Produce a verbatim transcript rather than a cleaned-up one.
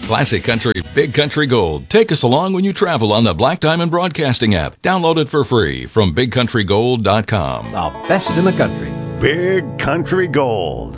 Classic Country, Big Country Gold. Take us along when you travel on the Black Diamond Broadcasting app. Download it for free from big country gold dot com. The best in the country. Big Country Gold.